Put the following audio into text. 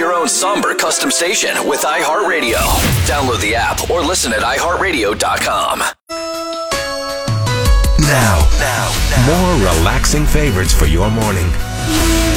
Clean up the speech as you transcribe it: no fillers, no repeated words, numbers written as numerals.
your own somber custom station with iHeartRadio. Download the app or listen at iHeartRadio.com. Now, more relaxing favorites for your morning.